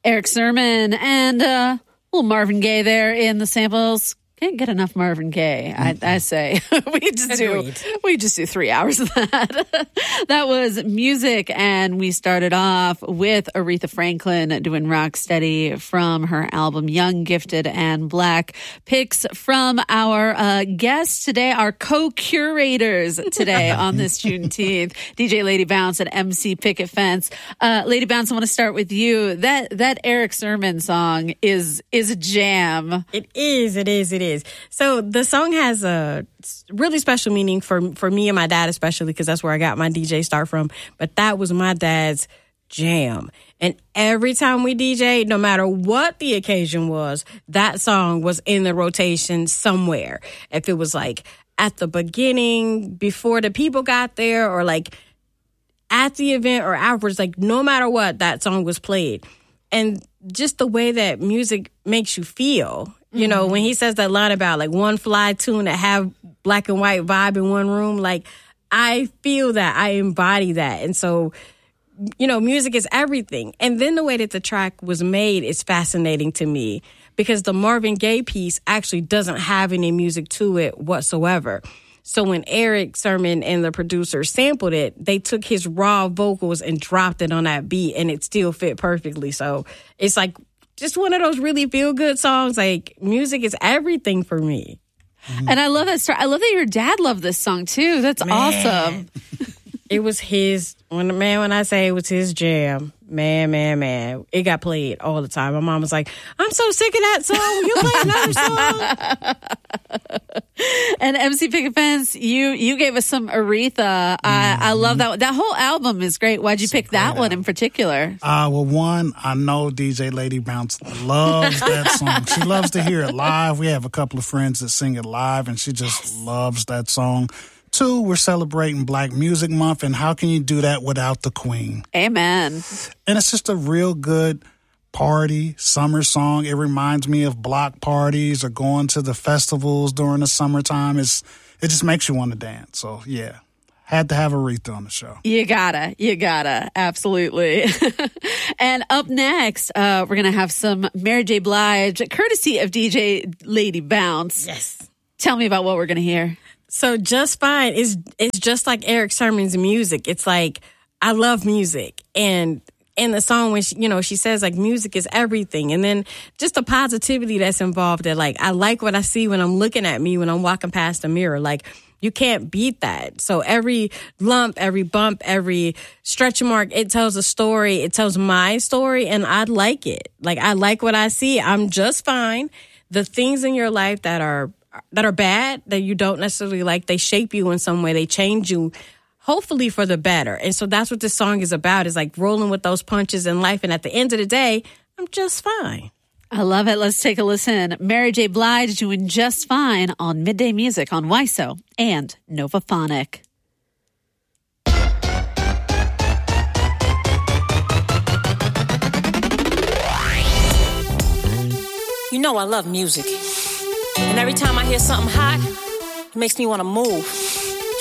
Eric Sermon and little Marvin Gaye there in the samples. Can't get enough Marvin Gaye, I say. We just do 3 hours of that. That was music, and we started off with Aretha Franklin doing Rocksteady from her album Young, Gifted, and Black. Picks from our guests today, our co-curators today on this Juneteenth, DJ Lady Bounce and MC Picket Fence. Lady Bounce, I want to start with you. That Eric Sermon song is a jam. It is. So the song has a really special meaning for me and my dad, especially because that's where I got my DJ start from. But that was my dad's jam. And every time we DJ, no matter what the occasion was, that song was in the rotation somewhere. If it was like at the beginning, before the people got there, or like at the event or afterwards, like no matter what, that song was played. And just the way that music makes you feel. You know, when he says that line about like one fly tune that have black and white vibe in one room, like I feel that, I embody that. And so, you know, music is everything. And then the way that the track was made is fascinating to me because the Marvin Gaye piece actually doesn't have any music to it whatsoever. So when Eric Sermon and the producer sampled it, they took his raw vocals and dropped it on that beat, and it still fit perfectly. So it's like just one of those really feel-good songs. Like, music is everything for me. And I love that story. I love that your dad loved this song, too. That's awesome. It was his, when I say it was his jam, man, it got played all the time. My mom was like, I'm so sick of that song. Will you play another song? And MC Picket Fence, you gave us some Aretha. I love that one. That whole album is great. Why'd you pick that one in particular? Well, one, I know DJ Lady Bounce loves that song. She loves to hear it live. We have a couple of friends that sing it live, and she just loves that song. Two, we're celebrating Black Music Month, and how can you do that without the Queen? Amen. And it's just a real good party, summer song. It reminds me of block parties or going to the festivals during the summertime. It just makes you want to dance. So, yeah, had to have Aretha on the show. You gotta. Absolutely. And up next, we're going to have some Mary J. Blige, courtesy of DJ Lady Bounce. Yes. Tell me about what we're going to hear. So Just Fine is just like Eric Sermon's music. It's like, I love music. And in the song, when she says like music is everything. And then just the positivity that's involved that like, I like what I see when I'm looking at me, when I'm walking past the mirror. Like, you can't beat that. So every lump, every bump, every stretch mark, it tells a story. It tells my story, and I like it. Like, I like what I see. I'm just fine. The things in your life that are bad, that you don't necessarily like, they shape you in some way. They change you, hopefully for the better. And so that's what this song is about, is like rolling with those punches in life. And at the end of the day, I'm just fine. I love it. Let's take a listen. Mary J. Blige doing Just Fine on Midday Music on WISO and Novaphonic. You know I love music. And every time I hear something hot, it makes me want to move.